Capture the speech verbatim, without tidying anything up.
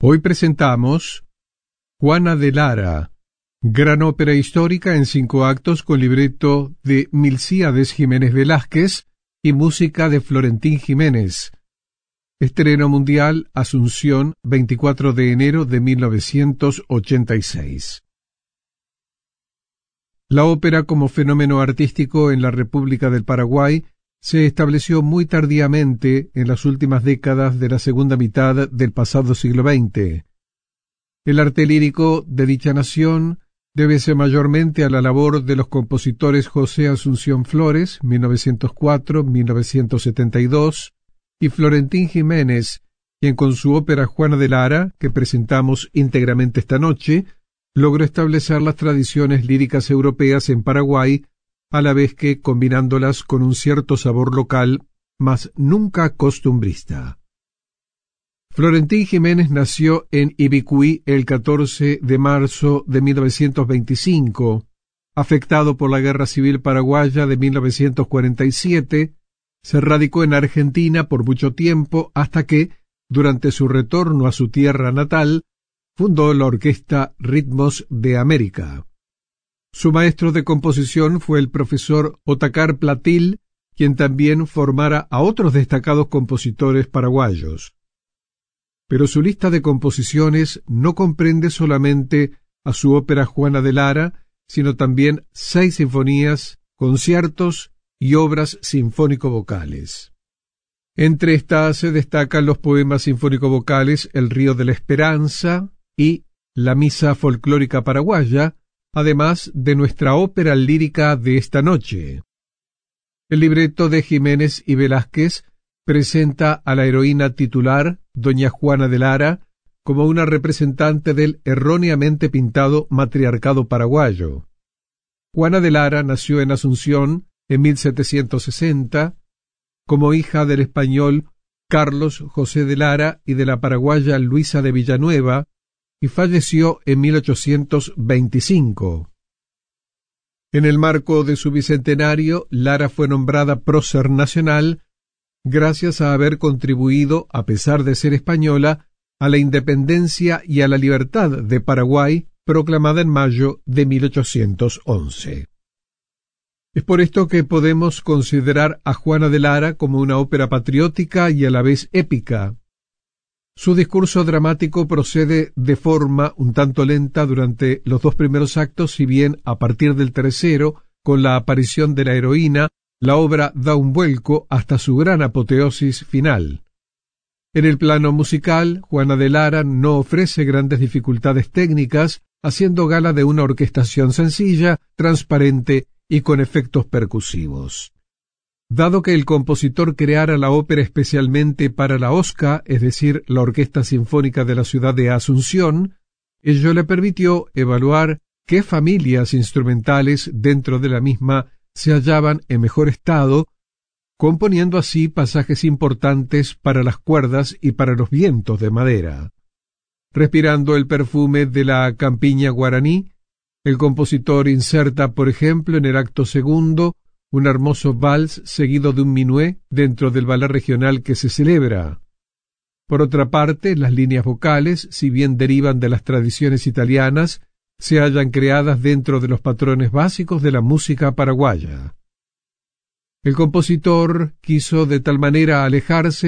Hoy presentamos Juana de Lara, gran ópera histórica en cinco actos con libreto de Milcíades Jiménez Velázquez y música de Florentín Jiménez. Estreno mundial, Asunción, veinticuatro de enero de mil novecientos ochenta y seis. La ópera como fenómeno artístico en la República del Paraguay se estableció muy tardíamente en las últimas décadas de la segunda mitad del pasado siglo veinte. El arte lírico de dicha nación débese mayormente a la labor de los compositores José Asunción Flores, mil novecientos cuatro a mil novecientos setenta y dos, y Florentín Jiménez, quien con su ópera Juana de Lara, que presentamos íntegramente esta noche, logró establecer las tradiciones líricas europeas en Paraguay, a la vez que combinándolas con un cierto sabor local, mas nunca costumbrista. Florentín Jiménez nació en Ibicuí el catorce de marzo de mil novecientos veinticinco. Afectado por la Guerra Civil Paraguaya de mil novecientos cuarenta y siete, se radicó en Argentina por mucho tiempo hasta que, durante su retorno a su tierra natal, fundó la orquesta Ritmos de América. Su maestro de composición fue el profesor Otakar Platil, quien también formara a otros destacados compositores paraguayos. Pero su lista de composiciones no comprende solamente a su ópera Juana de Lara, sino también seis sinfonías, conciertos y obras sinfónico-vocales. Entre estas se destacan los poemas sinfónico-vocales El río de la esperanza y La misa folclórica paraguaya, además de nuestra ópera lírica de esta noche. El libreto de Jiménez y Velázquez presenta a la heroína titular, doña Juana de Lara, como una representante del erróneamente pintado matriarcado paraguayo. Juana de Lara nació en Asunción en mil setecientos sesenta, como hija del español Carlos José de Lara y de la paraguaya Luisa de Villanueva, y falleció en mil ochocientos veinticinco. En el marco de su bicentenario, Lara fue nombrada prócer nacional gracias a haber contribuido, a pesar de ser española, a la independencia y a la libertad de Paraguay, proclamada en mayo de mil ochocientos once. Es por esto que podemos considerar a Juana de Lara como una ópera patriótica y a la vez épica. Su discurso dramático procede de forma un tanto lenta durante los dos primeros actos, si bien a partir del tercero, con la aparición de la heroína, la obra da un vuelco hasta su gran apoteosis final. En el plano musical, Juana de Lara no ofrece grandes dificultades técnicas, haciendo gala de una orquestación sencilla, transparente y con efectos percusivos. Dado que el compositor creara la ópera especialmente para la O S C A, es decir, la Orquesta Sinfónica de la ciudad de Asunción, ello le permitió evaluar qué familias instrumentales dentro de la misma se hallaban en mejor estado, componiendo así pasajes importantes para las cuerdas y para los vientos de madera. Respirando el perfume de la campiña guaraní, el compositor inserta, por ejemplo, en el acto segundo, un hermoso vals seguido de un minué dentro del ballet regional que se celebra. Por otra parte, las líneas vocales, si bien derivan de las tradiciones italianas, se hallan creadas dentro de los patrones básicos de la música paraguaya. El compositor quiso de tal manera alejarse